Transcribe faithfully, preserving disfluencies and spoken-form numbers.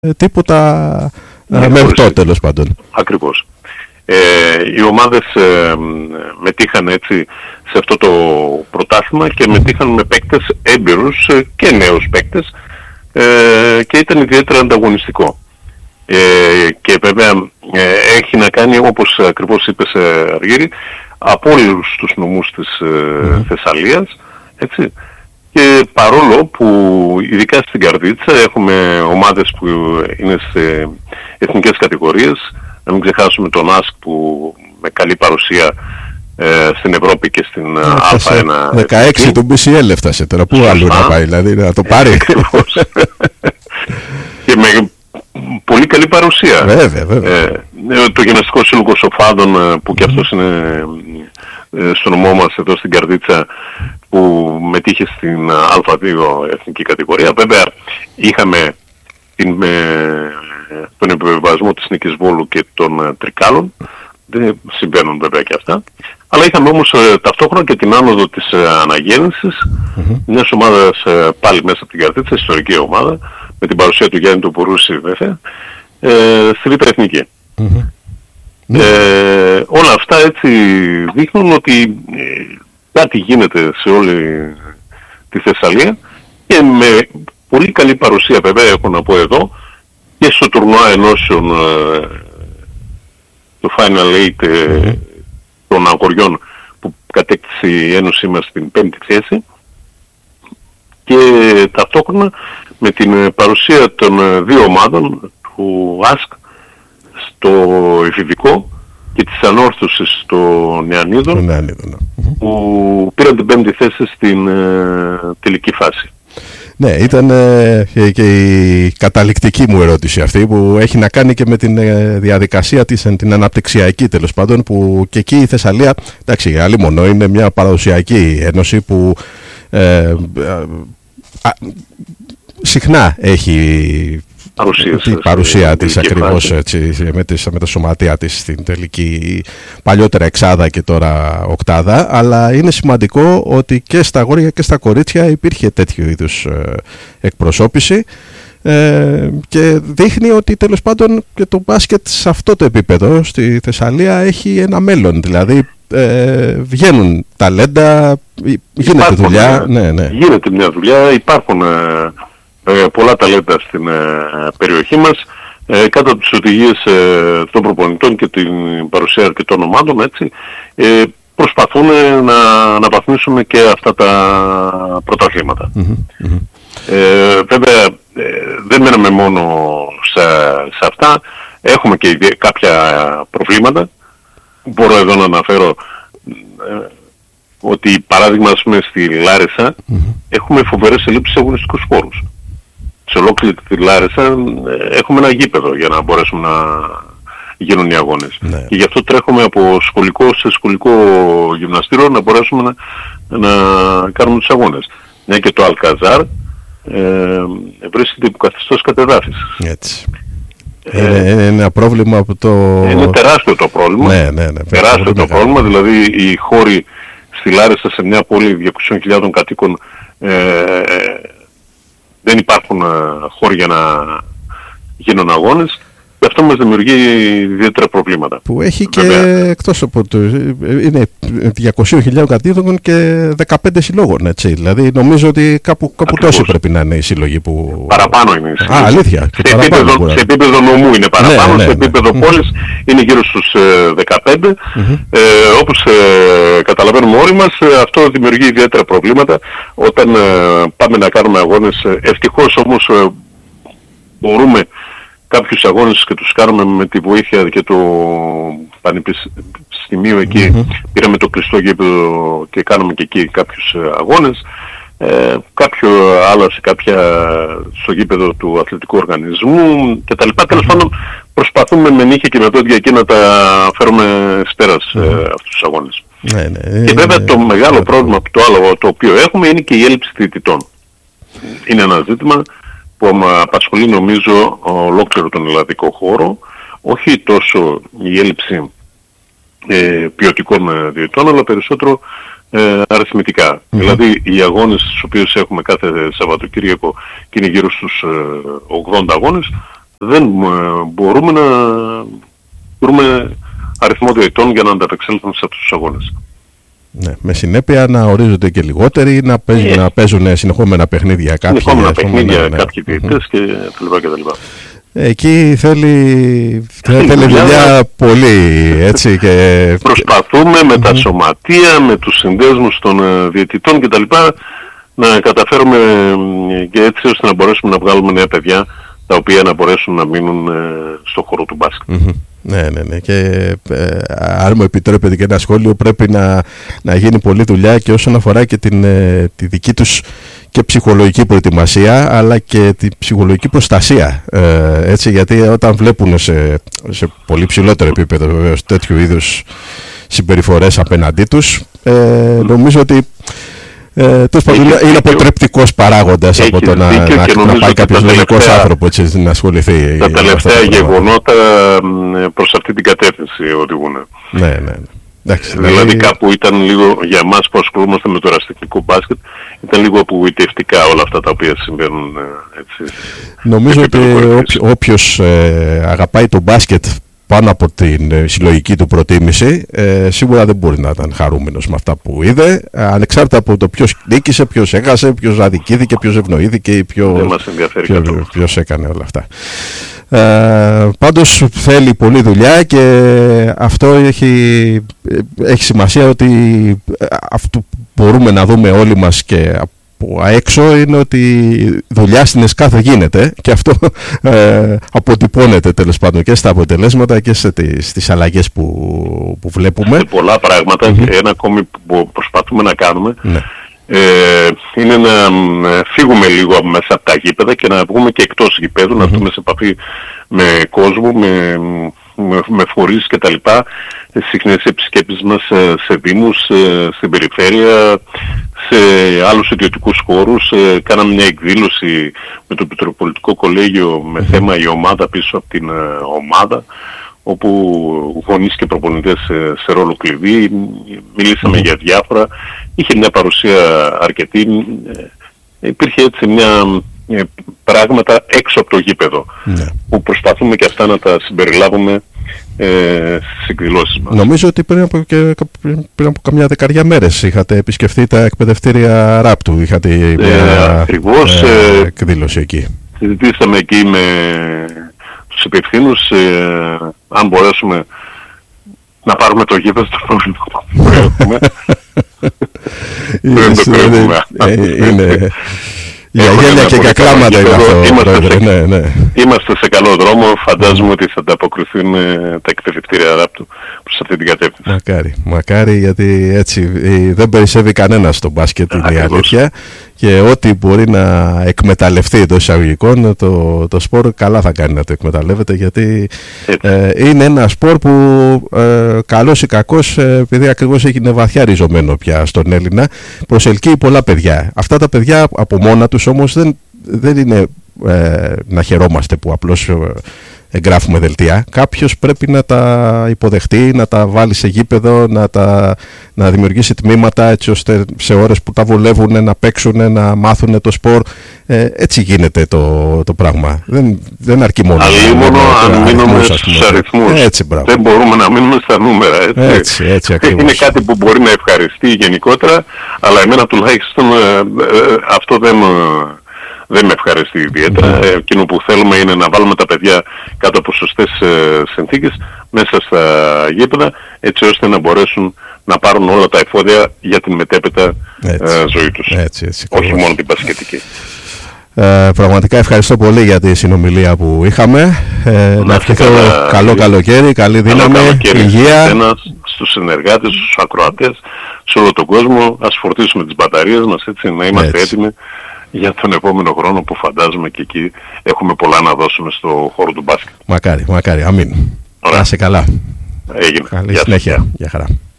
τίποτα ναι, μερτό τέλος πάντων. Ακριβώς. Ε, οι ομάδες ε, μετήχαν έτσι σε αυτό το πρωτάθλημα και μετήχαν με παίκτες έμπειρους και νέους παίκτες ε, και ήταν ιδιαίτερα ανταγωνιστικό. Ε, και βέβαια ε, έχει να κάνει, όπως ακριβώς είπες Αργύρη, από όλους τους νομούς της ε, mm. Θεσσαλίας, έτσι. Και παρόλο που ειδικά στην Καρδίτσα έχουμε ομάδες που είναι σε εθνικές κατηγορίες, να μην ξεχάσουμε τον ΑΣΚ που με καλή παρουσία ε, στην Ευρώπη και στην Α ένα. δεκαέξι του μπι σι ελ έφτασε τώρα, πού αλλού να πάει, δηλαδή να το πάρει. Και με πολύ καλή παρουσία. Βέβαια, βέβαια. Ε, το Γυμναστικό Σύλλογο Σοφάδων που και αυτός είναι ε, στο νομό μας εδώ στην Καρδίτσα, που μετήχε στην Α δύο εθνική κατηγορία. Βέβαια είχαμε την, ε, τον επιβεβασμό της Νίκης Βόλου και των ε, Τρικάλων. Δεν συμβαίνουν βέβαια και αυτά. Αλλά είχαμε όμως ε, ταυτόχρονα και την άνοδο της ε, αναγέννησης mm-hmm. μιας ομάδας ε, πάλι μέσα από την Καρδίτσα, ιστορική ομάδα, με την παρουσία του Γιάννη του Πουρούση βέβαια, ε, στη Β' Εθνική. Mm-hmm. Ε, όλα αυτά έτσι δείχνουν ότι ε, κάτι γίνεται σε όλη τη Θεσσαλία και με πολύ καλή παρουσία βέβαια, έχω να πω εδώ, και στο τουρνουά ενώσεων, ε, το Final Eight ε, mm-hmm. των αγοριών που κατέκτησε η Ένωση μας στην πέμπτη θέση, και ταυτόχρονα με την παρουσία των δύο ομάδων του ΑΣΚ στο εφηβικό και της ανόρθωσης των Νεανίδων, Νεανίδων που πήραν την πέμπτη θέση στην ε, τελική φάση. Ναι, ήταν ε, και, και η καταληκτική μου ερώτηση αυτή, που έχει να κάνει και με την ε, διαδικασία της, την αναπτυξιακή τέλος πάντων, που και εκεί η Θεσσαλία, εντάξει, αλλήμονο, είναι μια παραδοσιακή ένωση που ε, ε, α, συχνά έχει παρουσία, την παρουσία της ακριβώς έτσι, με, τις, με τα σωματεία της στην τελική, παλιότερα εξάδα και τώρα οκτάδα, αλλά είναι σημαντικό ότι και στα αγόρια και στα κορίτσια υπήρχε τέτοιου είδους ε, εκπροσώπηση ε, και δείχνει ότι τέλος πάντων και το μπάσκετ σε αυτό το επίπεδο στη Θεσσαλία έχει ένα μέλλον, δηλαδή ε, βγαίνουν ταλέντα, γίνεται υπάρχουν, δουλειά. Ναι, ναι. Γίνεται μια δουλειά, υπάρχουν ε, Ε, πολλά ταλέντα στην ε, περιοχή μας, ε, κάτω από τις οδηγίες ε, των προπονητών και την παρουσία αρκετών ομάδων, έτσι, ε, προσπαθούν ε, να αναβαθμίσουμε και αυτά τα πρωταθλήματα. Mm-hmm, mm-hmm. Ε, βέβαια ε, δεν μέναμε μόνο σε, σε αυτά, έχουμε και κάποια προβλήματα. Μπορώ εδώ να αναφέρω ε, ότι παράδειγμα, ας πούμε, στη Λάρισα mm-hmm. έχουμε φοβερές ελλείψεις σε αγωνιστικούς χώρους. Σε ολόκληρη τη Λάρισα έχουμε ένα γήπεδο για να μπορέσουμε να γίνουν οι αγώνες. Ναι. Και γι' αυτό τρέχουμε από σχολικό σε σχολικό γυμναστήριο να μπορέσουμε να, να κάνουμε τους αγώνες. Μια και το Αλκαζάρ ε, βρίσκεται υπό καθεστώς κατεδάφισης. Έτσι. Ε, είναι, είναι ένα πρόβλημα από το... Είναι τεράστιο το πρόβλημα. Ναι, ναι, ναι, τεράστιο το μεγάλο. πρόβλημα. Δηλαδή οι χώροι στη Λάρισα, σε μια πόλη διακόσιες χιλιάδες κατοίκων, ε, δεν υπάρχουν χώροι για να γίνουν αγώνες, και αυτό μας δημιουργεί ιδιαίτερα προβλήματα. Που έχει και βέβαια, εκτός από το, είναι διακόσιες χιλιάδες κατοίκων και δεκαπέντε συλλόγων, έτσι. Δηλαδή νομίζω ότι κάπου, κάπου τόσοι πρέπει να είναι οι σύλλογοι που... Παραπάνω είναι οι σύλλογοι. Α, αλήθεια. Σε, επίπεδο, σε επίπεδο νομού είναι παραπάνω, ναι, ναι, σε επίπεδο ναι. πόλης είναι γύρω στους ε, δεκαπέντε. Mm-hmm. Ε, όπως ε, καταλαβαίνουμε όλοι μας, ε, αυτό δημιουργεί ιδιαίτερα προβλήματα όταν ε, πάμε να κάνουμε αγώνες. Ευτυχώς όμως ε, μπορούμε κάποιους αγώνες και τους κάνουμε με τη βοήθεια και το πανεπιστημίου εκεί. Mm-hmm. Πήραμε το κλειστό γήπεδο και κάνουμε και εκεί κάποιους αγώνες. Ε, κάποιο άλλο σε κάποια στο γήπεδο του αθλητικού οργανισμού κτλ. Mm-hmm. Τέλος πάντων προσπαθούμε με νύχια και με δόντια εκεί να τα φέρουμε σπέρας mm-hmm. ε, αυτούς τους αγώνες. Ναι, ναι, και βέβαια ναι, το ναι, μεγάλο ναι, πρόβλημα ναι. το άλλο το οποίο έχουμε είναι και η έλλειψη διαιτητών. Είναι ένα ζήτημα που απασχολεί νομίζω ολόκληρο τον ελλαδικό χώρο, όχι τόσο η έλλειψη ε, ποιοτικών διαιτητών, αλλά περισσότερο ε, αριθμητικά. Mm-hmm. Δηλαδή οι αγώνες στους οποίους έχουμε κάθε Σαββατοκύριακο και είναι γύρω στους ε, ογδόντα αγώνες, δεν ε, μπορούμε να βρούμε αριθμό διαιτητών για να ανταπεξέλθουν σε αυτούς τους αγώνες. Ναι, με συνέπεια να ορίζονται και λιγότεροι, να παίζουν, yeah. να παίζουν συνεχόμενα παιχνίδια κάποιοι. Συνεχόμενα παιχνίδια, ναι, κάποιοι διαιτητές mm-hmm. και τα λοιπά. Εκεί θέλει, θέλει δουλειά, δουλειά πολύ, έτσι. Και... Προσπαθούμε με mm-hmm. τα σωματεία, με τους συνδέσμους των διαιτητών κτλ. Να καταφέρουμε και έτσι ώστε να μπορέσουμε να βγάλουμε νέα παιδιά τα οποία να μπορέσουν να μείνουν στον χώρο του μπάσκετ. Mm-hmm. Ναι, ναι, ναι. Και ε, αν μου επιτρέπετε και ένα σχόλιο, πρέπει να, να γίνει πολλή δουλειά και όσον αφορά και την, ε, τη δική τους και ψυχολογική προετοιμασία, αλλά και τη ψυχολογική προστασία. Ε, έτσι, γιατί όταν βλέπουν σε, σε πολύ ψηλότερο επίπεδο βεβαίως τέτοιου είδους συμπεριφορές απέναντί τους, ε, νομίζω ότι Ε, τόσο είναι, είναι αποτρεπτικός παράγοντας από το να, να, να πάει κάποιος λογικός άνθρωπος έτσι, να ασχοληθεί. Τα τελευταία γεγονότα προς αυτή την κατεύθυνση οδηγούν. Ναι, ναι, ναι. Εντάξει, δηλαδή κάπου ήταν λίγο για μας που ασχολούμαστε με το ερασιτεχνικό μπάσκετ, ήταν λίγο απογοητευτικά όλα αυτά τα οποία συμβαίνουν έτσι. Νομίζω ότι όποιος ε, αγαπάει το μπάσκετ πάνω από την ε, συλλογική του προτίμηση, ε, σίγουρα δεν μπορεί να ήταν χαρούμενος με αυτά που είδε, ε, ανεξάρτητα από το ποιος νίκησε, ποιος έχασε, ποιος αδικήθηκε, ποιος ευνοήθηκε ή ποιος, ποιος, ποιος έκανε όλα αυτά. Ε, πάντως θέλει πολλή δουλειά και αυτό έχει, έχει σημασία ότι αυτό που μπορούμε να δούμε όλοι μας και από έξω είναι ότι δουλειά στην ΕΣΚΑΘ γίνεται και αυτό ε, αποτυπώνεται τέλος πάντων και στα αποτελέσματα και στις αλλαγές που, που βλέπουμε. Σε πολλά πράγματα mm-hmm. και ένα ακόμη που προσπαθούμε να κάνουμε ναι. ε, είναι να φύγουμε λίγο μέσα από τα γήπεδα και να βγούμε και εκτός γηπέδου, mm-hmm. να έρθουμε σε επαφή με κόσμο, με, με, με φορείς και τα λοιπά, συχνές επισκέπτες μας σε, σε δήμους, σε, στην περιφέρεια, σε άλλους ιδιωτικούς χώρους. Ε, κάναμε μια εκδήλωση με το Πετροπολιτικό Κολέγιο με θέμα η ομάδα πίσω από την ε, ομάδα, όπου γονείς και προπονητές σε, σε ρόλο κλειδί, μιλήσαμε mm. για διάφορα, είχε μια παρουσία αρκετή, ε, υπήρχε έτσι μια ε, πράγματα έξω από το γήπεδο, mm. που προσπαθούμε και αυτά να τα συμπεριλάβουμε Ε, στις εκδηλώσεις μας. Νομίζω ότι πριν από, και, πριν από καμιά δεκαριά μέρες είχατε επισκεφθεί τα εκπαιδευτήρια Ράπτου, είχατε ε, μια ακριβώς, ε, εκδήλωση εκεί. Συζητήσαμε εκεί με τους υπευθύνους ε, αν μπορέσουμε να πάρουμε το γήπεδο στο πρόβλημα που έχουμε. Δεν το κρύβουμε. Είναι... Για γέλια και για κλάματα είναι αυτό, είμαστε, πρόεδρε, σε, ναι, ναι. είμαστε σε καλό δρόμο, φαντάζομαι ότι θα ανταποκριθούν τα εκπαιδευτήρια Ράπτου προς αυτή την κατεύθυνση. Μακάρι, μακάρι, γιατί έτσι δεν περισσεύει κανένας στο μπάσκετ, είναι η αλήθεια, και ό,τι μπορεί να εκμεταλλευτεί εντός εισαγωγικών το, το σπορ, καλά θα κάνει να το εκμεταλλεύεται, γιατί ε, είναι ένα σπορ που ε, καλός ή κακός, ε, επειδή ακριβώς έγινε βαθιά ριζωμένο πια στον Έλληνα, προσελκύει πολλά παιδιά. Αυτά τα παιδιά από μόνα τους όμως δεν, δεν είναι ε, να χαιρόμαστε που απλώς ε, εγγράφουμε δελτία. Κάποιος πρέπει να τα υποδεχτεί, να τα βάλει σε γήπεδο, να, τα, να δημιουργήσει τμήματα έτσι ώστε σε ώρες που τα βολεύουν να παίξουν, να μάθουν το σπορ. Ε, έτσι γίνεται το, το πράγμα. Δεν, δεν αρκεί μόνο. Αλλήμωνο αν μείνουμε στους αριθμούς. Έτσι, δεν μπορούμε να μείνουμε στα νούμερα. Έτσι, έτσι, έτσι ακριβώς. Είναι κάτι που μπορεί να ευχαριστεί γενικότερα, αλλά εμένα τουλάχιστον ε, ε, αυτό δεν... δεν με ευχαριστεί ιδιαίτερα. Mm. Εκείνο που θέλουμε είναι να βάλουμε τα παιδιά κάτω από σωστές ε, συνθήκες μέσα στα γήπεδα, έτσι ώστε να μπορέσουν να πάρουν όλα τα εφόδια για την μετέπειτα ε, ζωή τους. Έτσι, έτσι, όχι μόνο την μπασκετική. Ε, πραγματικά ευχαριστώ πολύ για τη συνομιλία που είχαμε. Ε, να ευχηθώ καλά, καλό καλοκαίρι, καλή δύναμη, υγεία. Ένας, στους συνεργάτες, στους ακροατές, σε όλο τον κόσμο. Ας φορτίσουμε τις μπαταρίες μας, έτσι, να είμαστε έτσι. έτοιμοι για τον επόμενο χρόνο που φαντάζομαι και εκεί έχουμε πολλά να δώσουμε στο χώρο του μπάσκετ. Μακάρι, μακάρι, αμήν. Να είσαι καλά. Έγινε. Καλή συνέχεια. Γεια χαρά.